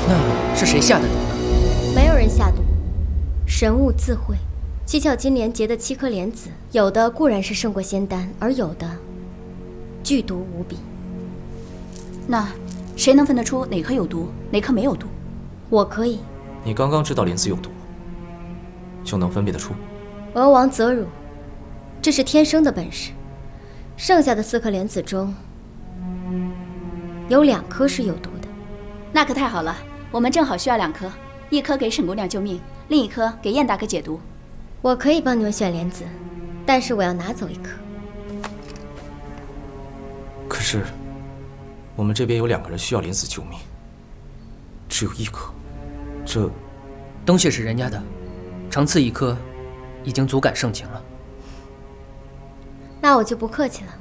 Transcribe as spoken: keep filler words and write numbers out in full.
那是谁下的毒呢？ 没有人下毒，神物自会。七窍金莲结的七颗莲子，有的固然是胜过仙丹，而有的剧毒无比。 那谁能分得出哪颗有毒，哪颗没有毒？ 我可以。 你刚刚知道莲子有毒，就能分辨得出？ 娥王则汝，这是天生的本事。剩下的四颗莲子中，有两颗是有毒的。 那可太好了，我们正好需要两颗，一颗给沈姑娘救命，另一颗给燕大哥解毒。 我可以帮你们选莲子，但是我要拿走一颗。 可是，我们这边有两个人需要莲子救命，只有一颗，这东西是人家的，长赐一颗，已经足感盛情了。 那我就不客气了。